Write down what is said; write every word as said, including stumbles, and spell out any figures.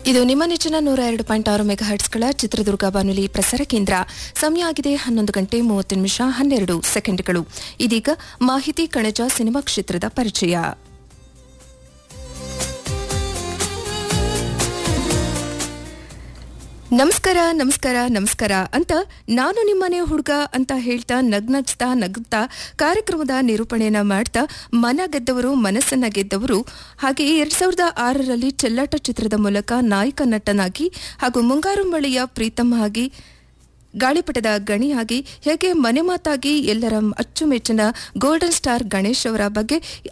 ಇದು ನಿಮ್ಮ ನೆಚ್ಚಿನ ನೂರ ಎರಡು ಪಾಯಿಂಟ್ ಆರು ಮೆಗಾ ಹರ್ಟ್ಸ್ಗಳ ಚಿತ್ರದುರ್ಗ ಬಾನುಲಿ ಪ್ರಸಾರ ಕೇಂದ್ರ. ಸಮಯ ಆಗಿದೆ ಹನ್ನೊಂದು ಗಂಟೆ ಮೂವತ್ತು ನಿಮಿಷ ಹನ್ನೆರಡು ಸೆಕೆಂಡ್ಗಳು. ಇದೀಗ ಮಾಹಿತಿ ಕಣಜ ಸಿನಿಮಾ ಕ್ಷೇತ್ರದ ಪರಿಚಯ. ನಮಸ್ಕಾರ ನಮಸ್ಕಾರ ನಮಸ್ಕಾರ ಅಂತ ನಾನು ನಿಮ್ಮನೆ ಹುಡುಗ ಅಂತ ಹೇಳ್ತಾ ನಗ್ನಗ್ತಾ ನಗ್ತಾ ಕಾರ್ಯಕ್ರಮದ ನಿರೂಪಣೆಯನ್ನ ಮಾಡ್ತಾ ಮನ ಗೆದ್ದವರು ಮನಸ್ಸನ್ನ ಗೆದ್ದವರು ಹಾಗೆ ಎರಡ್ ಸಾವಿರದ ಆರರಲ್ಲಿ ಚೆಲ್ಲಾಟ ಚಿತ್ರದ ಮೂಲಕ ನಾಯಕ ನಟನಾಗಿ ಹಾಗೂ ಮುಂಗಾರು ಮಳೆಯ ಪ್ರೀತಮ್ಮ ಆಗಿ ಗಾಳಿಪಟದ ಗಣಿಯಾಗಿ ಹೇಗೆ ಮನೆ ಮಾತಾಗಿ ಎಲ್ಲರ ಅಚ್ಚುಮೆಚ್ಚಿನ ಗೋಲ್ಡನ್ ಸ್ಟಾರ್ ಗಣೇಶ್ ಅವರ ಬಗ್ಗೆ